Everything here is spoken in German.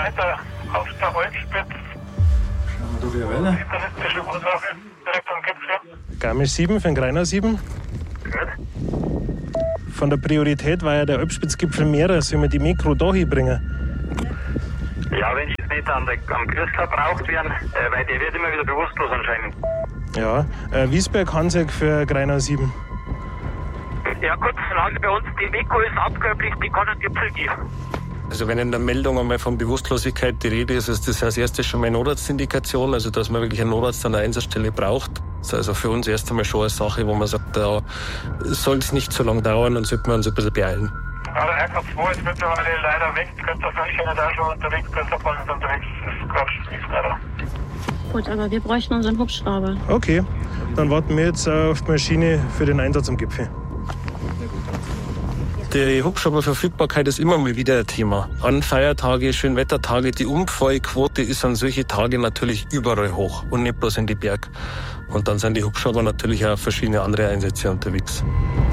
weiter auf der Holzspitze. Schauen wir da wieder weiter. Internistische Ursache, direkt am Gipfel. Garmisch 7 für den Greiner 7. Gut. Von der Priorität war ja der Alpspitzgipfel mehrer. Sollen wir die Mikro da hinbringen? Ja, wenn die jetzt nicht am Christler braucht werden, weil der wird immer wieder bewusstlos anscheinend. Ja, Wiesberg-Hansek für Greiner 7. Ja, kurze Frage bei uns, die Mikro ist abkömmlich, die kann einen Gipfel geben. Also wenn in der Meldung einmal von Bewusstlosigkeit die Rede ist, ist das als erstes schon mal eine Notarztindikation, also dass man wirklich einen Notarzt an der Einsatzstelle braucht. Das ist also für uns erst einmal schon eine Sache, wo man sagt, da soll es nicht so lange dauern und sollte man uns ein bisschen beeilen. Ja, der RK2 ist mittlerweile leider weg, könnte auf München da schon unterwegs, könnte auf uns unterwegs, das ist gerade schlief leider. Gut, aber wir bräuchten unseren Hubschrauber. Okay, dann warten wir jetzt auf die Maschine für den Einsatz am Gipfel. Die Hubschrauberverfügbarkeit ist immer mal wieder ein Thema. An Feiertage, Schönwettertage, die Umfallquote ist an solche Tage natürlich überall hoch und nicht bloß in die Berg. Und dann sind die Hubschrauber natürlich auch verschiedene andere Einsätze unterwegs.